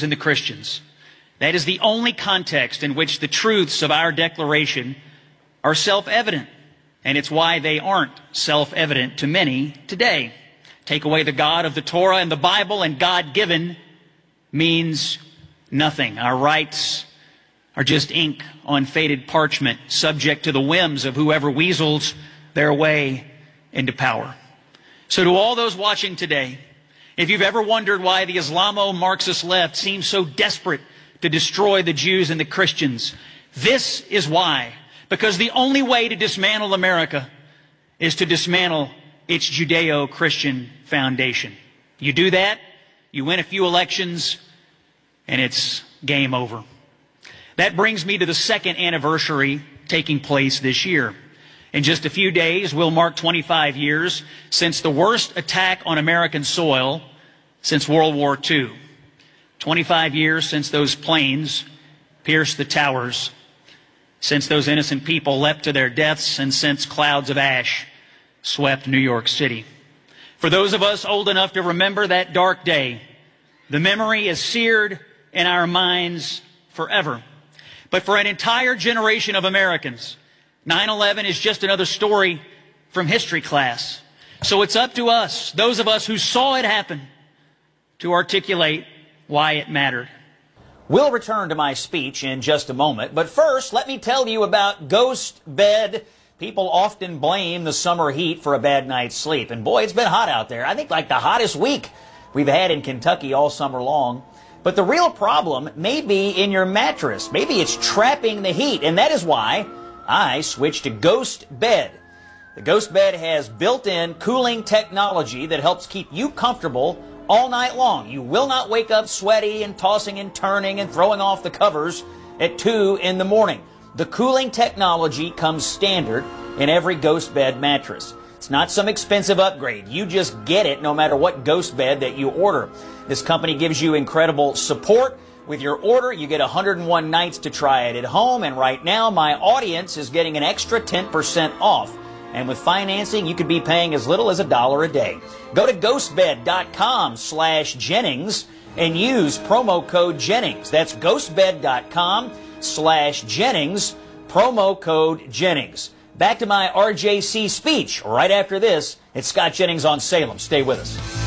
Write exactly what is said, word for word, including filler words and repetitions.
Jews and the Christians. That is the only context in which the truths of our declaration are self-evident, and it's why they aren't self-evident to many today. Take away the God of the Torah and the Bible, and God-given means nothing. Our rights are just ink on faded parchment, subject to the whims of whoever weasels their way into power. So to all those watching today, if you've ever wondered why the Islamo-Marxist left seems so desperate to destroy the Jews and the Christians, this is why. Because the only way to dismantle America is to dismantle its Judeo-Christian foundation. You do that, you win a few elections, and it's game over. That brings me to the second anniversary taking place this year. In just a few days, we'll mark twenty-five years since the worst attack on American soil since World War Two. twenty-five years since those planes pierced the towers, since those innocent people leapt to their deaths, and since clouds of ash swept New York City. For those of us old enough to remember that dark day, the memory is seared in our minds forever. But for an entire generation of Americans, nine eleven is just another story from history class. So it's up to us, those of us who saw it happen, to articulate why it mattered. We'll return to my speech in just a moment, but first let me tell you about Ghost Bed. People often blame the summer heat for a bad night's sleep, and boy, it's been hot out there. I think like the hottest week we've had in Kentucky all summer long. But the real problem may be in your mattress. Maybe it's trapping the heat, and that is why I switched to Ghost Bed. The Ghost Bed has built-in cooling technology that helps keep you comfortable all night long. You will not wake up sweaty and tossing and turning and throwing off the covers at two in the morning. The cooling technology comes standard in every Ghost Bed mattress. It's not some expensive upgrade. You just get it no matter what Ghost Bed that you order. This company gives you incredible support. With your order, you get one hundred one nights to try it at home, and right now my audience is getting an extra ten percent off. And with financing, you could be paying as little as a dollar a day. Go to ghostbed.com slash Jennings and use promo code Jennings. That's ghostbed.com slash Jennings, promo code Jennings. Back to my R J C speech right after this. It's Scott Jennings on Salem. Stay with us.